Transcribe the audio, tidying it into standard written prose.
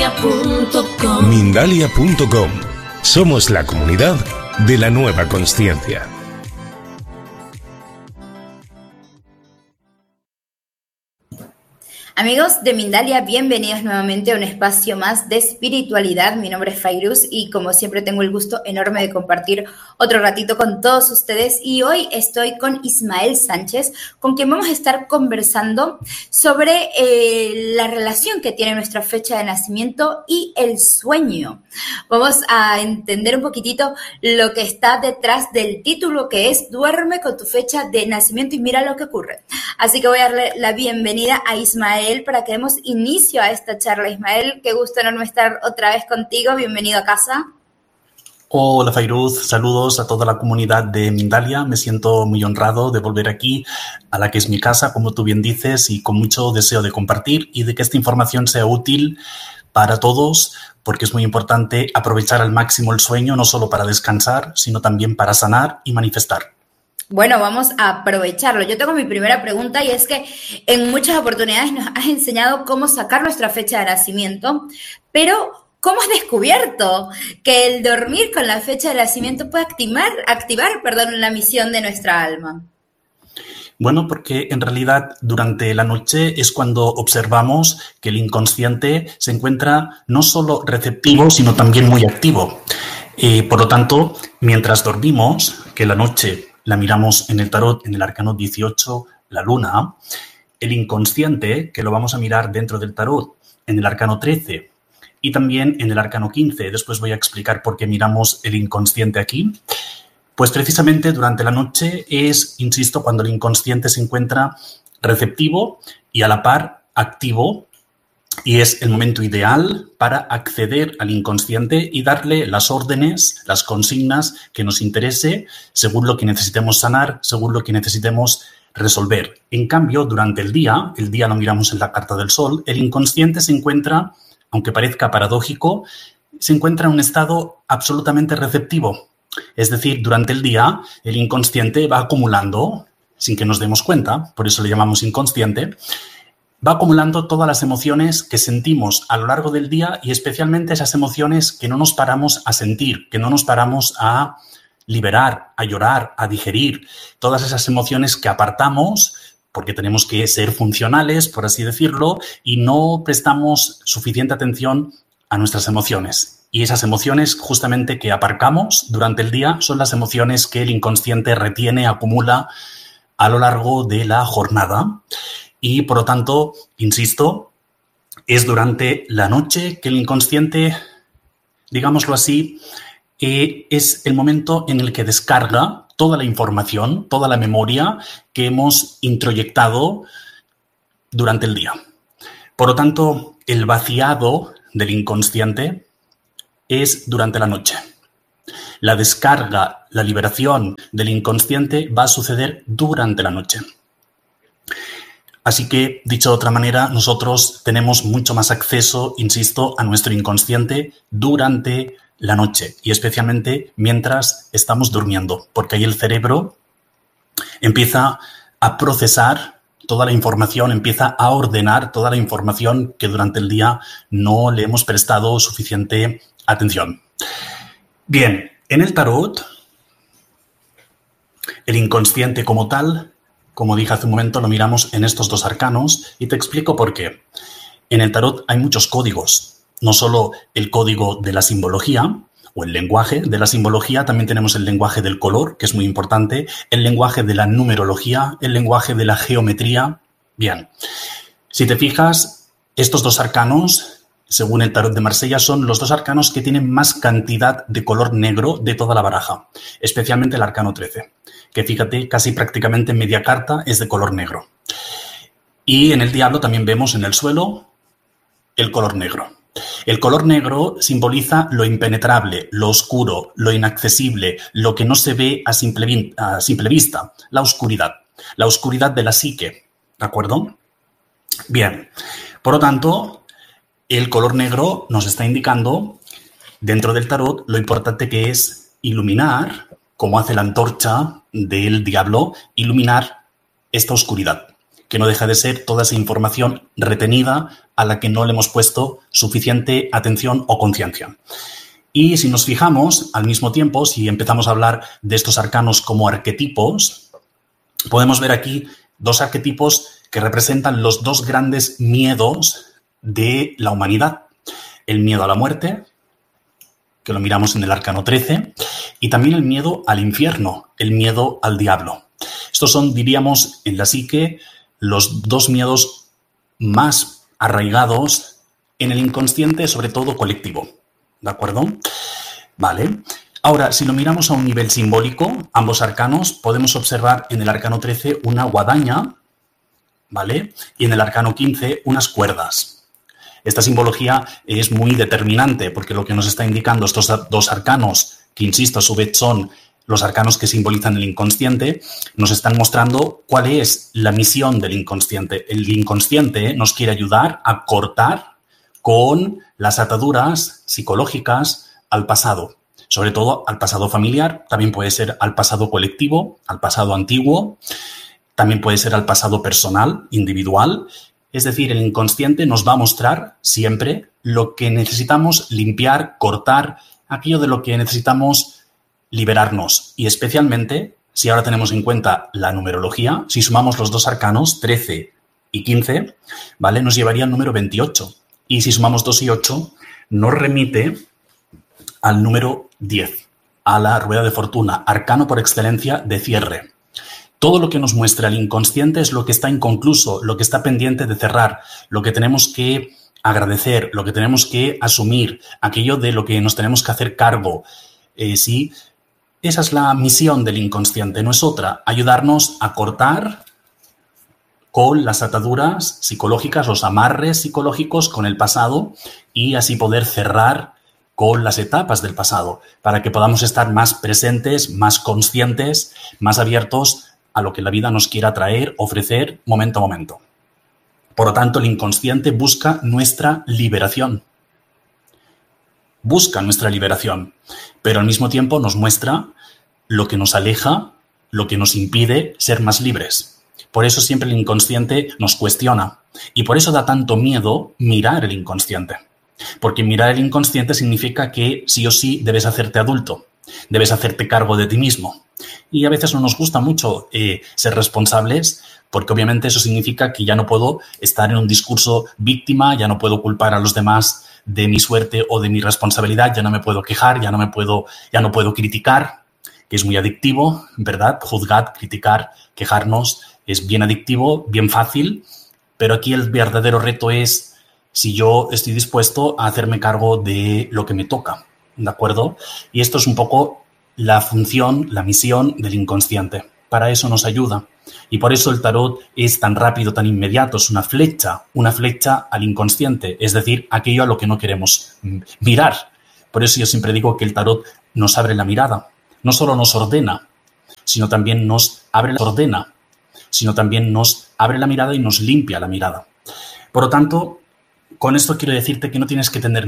Mindalia.com. Somos la comunidad de la nueva consciencia. Amigos de Mindalia, bienvenidos nuevamente a un espacio más de espiritualidad. Mi nombre es Fairuz y como siempre tengo el gusto enorme de compartir otro ratito con todos ustedes. Y hoy estoy con Ismael Sánchez, con quien vamos a estar conversando sobre la relación que tiene nuestra fecha de nacimiento y el sueño. Vamos a entender un poquitito lo que está detrás del título, que es Duerme con tu fecha de nacimiento y mira lo que ocurre. Así que voy a darle la bienvenida a Ismael para que demos inicio a esta charla. Ismael, qué gusto enorme estar otra vez contigo. Bienvenido a casa. Hola Fairuz, saludos a toda la comunidad de Mindalia. Me siento muy honrado de volver aquí a la que es mi casa, como tú bien dices, y con mucho deseo de compartir y de que esta información sea útil para todos, porque es muy importante aprovechar al máximo el sueño, no solo para descansar, sino también para sanar y manifestar. Bueno, vamos a aprovecharlo. Yo tengo mi primera pregunta y es que en muchas oportunidades nos has enseñado cómo sacar nuestra fecha de nacimiento, pero ¿cómo has descubierto que el dormir con la fecha de nacimiento puede activar la misión de nuestra alma? Bueno, porque en realidad durante la noche es cuando observamos que el inconsciente se encuentra no solo receptivo, sino también muy activo. Por lo tanto, mientras dormimos, que la noche la miramos en el tarot, en el arcano 18, la luna, el inconsciente, que lo vamos a mirar dentro del tarot, en el arcano 13 y también en el arcano 15, después voy a explicar por qué miramos el inconsciente aquí, pues precisamente durante la noche es, insisto, cuando el inconsciente se encuentra receptivo y a la par activo, y es el momento ideal para acceder al inconsciente y darle las órdenes, las consignas que nos interese según lo que necesitemos sanar, según lo que necesitemos resolver. En cambio, durante el día lo miramos en la carta del sol, el inconsciente se encuentra, aunque parezca paradójico, se encuentra en un estado absolutamente receptivo. Es decir, durante el día el inconsciente va acumulando, sin que nos demos cuenta, por eso le llamamos inconsciente, va acumulando todas las emociones que sentimos a lo largo del día y especialmente esas emociones que no nos paramos a sentir, que no nos paramos a liberar, a llorar, a digerir. Todas esas emociones que apartamos porque tenemos que ser funcionales, por así decirlo, y no prestamos suficiente atención a nuestras emociones. Y esas emociones justamente que aparcamos durante el día son las emociones que el inconsciente retiene, acumula a lo largo de la jornada. Y, por lo tanto, insisto, es durante la noche que el inconsciente, digámoslo así, es el momento en el que descarga toda la información, toda la memoria que hemos introyectado durante el día. Por lo tanto, el vaciado del inconsciente es durante la noche. La descarga, la liberación del inconsciente va a suceder durante la noche. Así que, dicho de otra manera, nosotros tenemos mucho más acceso, insisto, a nuestro inconsciente durante la noche y especialmente mientras estamos durmiendo, porque ahí el cerebro empieza a procesar toda la información, empieza a ordenar toda la información que durante el día no le hemos prestado suficiente atención. Bien, en el tarot, el inconsciente como tal, como dije hace un momento, lo miramos en estos dos arcanos y te explico por qué. En el tarot hay muchos códigos, no solo el código de la simbología o el lenguaje de la simbología, también tenemos el lenguaje del color, que es muy importante, el lenguaje de la numerología, el lenguaje de la geometría. Bien, si te fijas, estos dos arcanos, según el tarot de Marsella, son los dos arcanos que tienen más cantidad de color negro de toda la baraja, especialmente el arcano 13. Que fíjate, casi prácticamente media carta es de color negro. Y en el diablo también vemos en el suelo el color negro. El color negro simboliza lo impenetrable, lo oscuro, lo inaccesible, lo que no se ve a simple vista, la oscuridad de la psique, ¿de acuerdo? Bien, por lo tanto, el color negro nos está indicando, dentro del tarot, lo importante que es iluminar, como hace la antorcha del diablo, iluminar esta oscuridad, que no deja de ser toda esa información retenida a la que no le hemos puesto suficiente atención o conciencia. Y si nos fijamos, al mismo tiempo, si empezamos a hablar de estos arcanos como arquetipos, podemos ver aquí dos arquetipos que representan los dos grandes miedos de la humanidad. El miedo a la muerte, que lo miramos en el arcano 13, y también el miedo al infierno, el miedo al diablo. Estos son, diríamos, en la psique, los dos miedos más arraigados en el inconsciente, sobre todo colectivo. ¿De acuerdo? Vale. Ahora, si lo miramos a un nivel simbólico, ambos arcanos, podemos observar en el arcano 13 una guadaña, ¿vale? Y en el arcano 15 unas cuerdas. Esta simbología es muy determinante porque lo que nos está indicando estos dos arcanos, que insisto, a su vez son los arcanos que simbolizan el inconsciente, nos están mostrando cuál es la misión del inconsciente. El inconsciente nos quiere ayudar a cortar con las ataduras psicológicas al pasado, sobre todo al pasado familiar, también puede ser al pasado colectivo, al pasado antiguo, también puede ser al pasado personal, individual. Es decir, el inconsciente nos va a mostrar siempre lo que necesitamos limpiar, cortar, aquello de lo que necesitamos liberarnos. Y especialmente, si ahora tenemos en cuenta la numerología, si sumamos los dos arcanos, 13 y 15, ¿vale? Nos llevaría al número 28. Y si sumamos 2 y 8, nos remite al número 10, a la rueda de fortuna, arcano por excelencia de cierre. Todo lo que nos muestra el inconsciente es lo que está inconcluso, lo que está pendiente de cerrar, lo que tenemos que agradecer, lo que tenemos que asumir, aquello de lo que nos tenemos que hacer cargo. Sí, esa es la misión del inconsciente, no es otra, ayudarnos a cortar con las ataduras psicológicas, los amarres psicológicos con el pasado y así poder cerrar con las etapas del pasado, para que podamos estar más presentes, más conscientes, más abiertos a lo que la vida nos quiera traer, ofrecer momento a momento. Por lo tanto, el inconsciente busca nuestra liberación. Busca nuestra liberación, pero al mismo tiempo nos muestra lo que nos aleja, lo que nos impide ser más libres. Por eso siempre el inconsciente nos cuestiona y por eso da tanto miedo mirar el inconsciente. Porque mirar el inconsciente significa que sí o sí debes hacerte adulto, debes hacerte cargo de ti mismo. Y a veces no nos gusta mucho ser responsables porque obviamente eso significa que ya no puedo estar en un discurso víctima, ya no puedo culpar a los demás de mi suerte o de mi responsabilidad, ya no me puedo quejar, ya no puedo criticar, que es muy adictivo, ¿verdad? Juzgar, criticar, quejarnos es bien adictivo, bien fácil, pero aquí el verdadero reto es si yo estoy dispuesto a hacerme cargo de lo que me toca, ¿de acuerdo? Y esto es un poco la función, la misión del inconsciente. Para eso nos ayuda. Y por eso el tarot es tan rápido, tan inmediato. Es una flecha al inconsciente. Es decir, aquello a lo que no queremos mirar. Por eso yo siempre digo que el tarot nos abre la mirada. No solo nos ordena, sino también nos abre la mirada y nos limpia la mirada. Por lo tanto, con esto quiero decirte que no tienes que tener